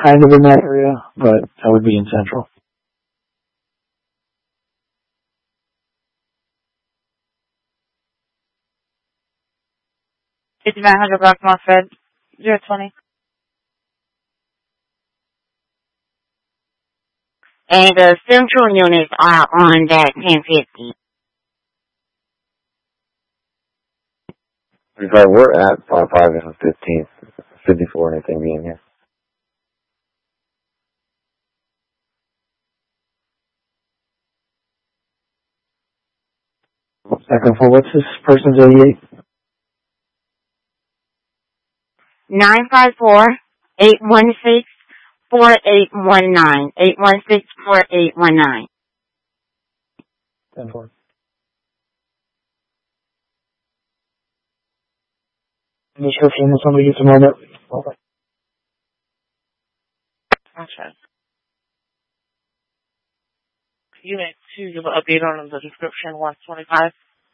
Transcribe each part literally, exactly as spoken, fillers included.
kind of in that area, but I would be in Central. fifty-nine hundred block MOSFET, zero twenty. And the Central units are on that ten fifty. Sorry, we're at five five and fifteen. fifty-four, anything being here. Second floor, what's this person's eighty-eight? nine five four, eight one six, four eight one nine. eight one six, four eight one nine. ten four. Description when somebody gets a moment. Okay. Okay. Unit two, give an update on the description, one twenty-five.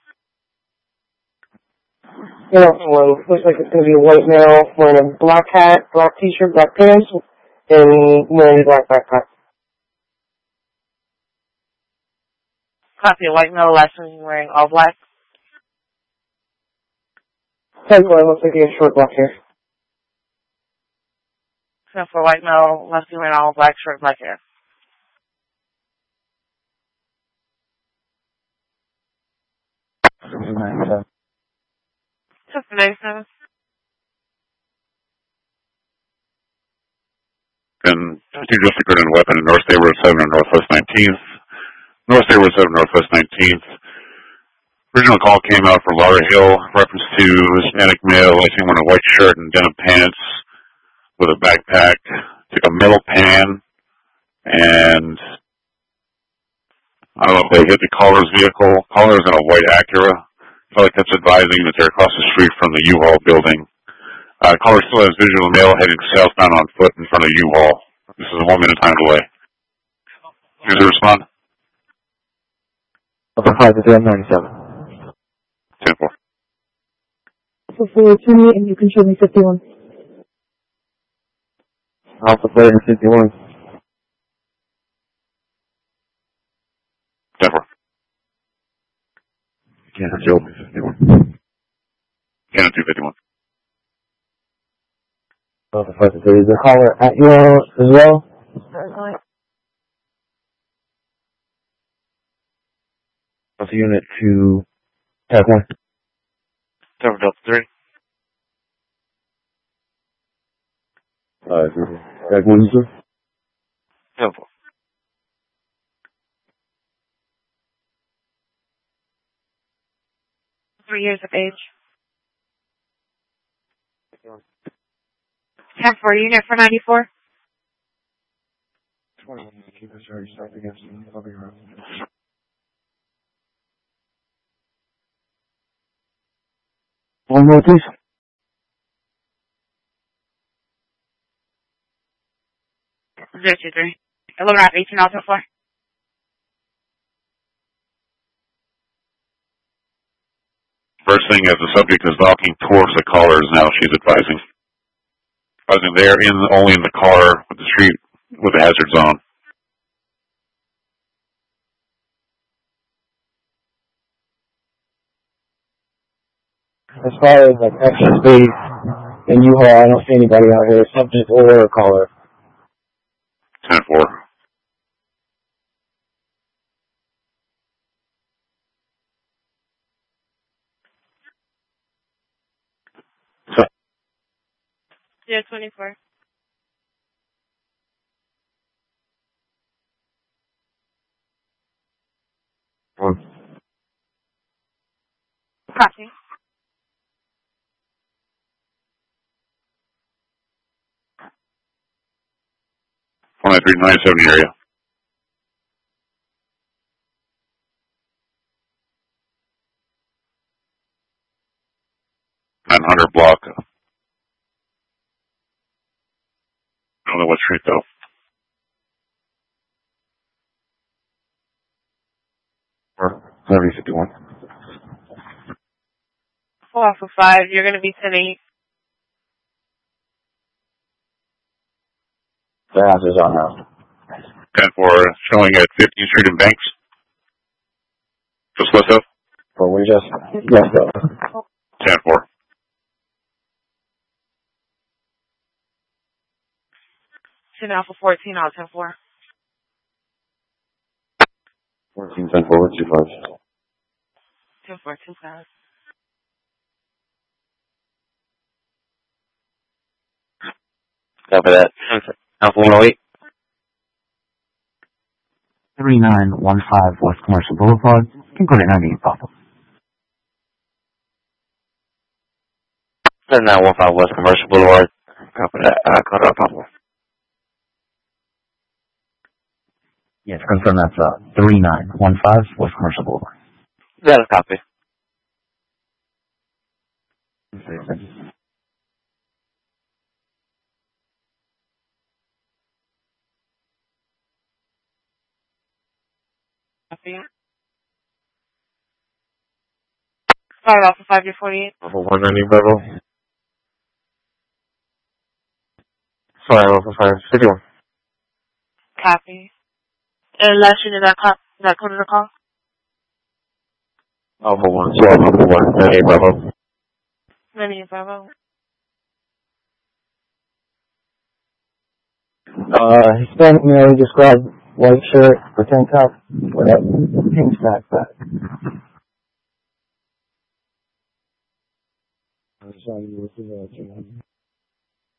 Yeah, well, looks like it's going to be a white male wearing a black hat, black t-shirt, black pants, and wearing a black backpack. Copy a white male, last one wearing all black. Ten four, looks like he has short black hair. Except for white male, last one wearing all black, short black hair. Just the next one. And two just secured in weapon in North State Road seven and Northwest nineteenth. North State Road seven, Northwest nineteenth. Original call came out for Laura Hill, reference to Hispanic male, I think wearing a white shirt and denim pants with a backpack. Took a metal pan and I don't know if they hit the caller's vehicle. Caller's in a white Acura. I feel like that's advising that they're across the street from the U-Haul building. Uh, caller still has visual male heading southbound on foot in front of U-Haul. This is a one minute time delay. Here's the respond. Alpha five to three ninety-seven. ten four. Alpha four to me, and you can show me fifty-one. Alpha player fifty-one. ten four. Can't show me fifty-one. Cannon two fifty-one. Alpha five to three. Is the caller at you as well? Alpha unit two. Tag one. Tower Delta three. Uh, tag one, sir. ten four. Three years of age. ten four, unit for ninety-four. twenty-one, keep us charged, stop against me. I'll be around. One more, please. zero two three. eleven out eighteen, Alpha four. First thing as the subject is walking towards the callers now, she's advising. Advising they're in only in the car with the street with the hazard zone. As far as like extra space in U-Haul, I don't see anybody out here, subject or a caller. ten four. So, zero twenty-four. One. Copy. one nine three nine seventy area. nine hundred block. I don't know what street though. Seventy fifty-one. Four Alpha five, you're going to be sending fast is on now. ten four, showing at fifteenth Street and Banks. Just west of? But we just left of. ten four. ten Alpha fourteen out ten four. fourteen ten forward, two five. ten four, two five. Copy that. Alpha one oh eight. three nine one five West Commercial Boulevard. Can go to ninety-eight Papa. seven nine one five West Commercial Boulevard. Copy that. Uh, code up Papa. Yes, confirm that's uh, three nine one five West Commercial Boulevard. That is copy. Copy. Five Alpha five to forty-eight. Alpha one ninety Bravo. Sorry, Alpha five fifty-one. Copy. And last unit that call, that code of the call? Alpha one twelve, Alpha one ninety-eight Bravo. ninety-eight Bravo. Uh, Hispanic male described white shirt or tank top with a pink backpack. I'm sorry, you were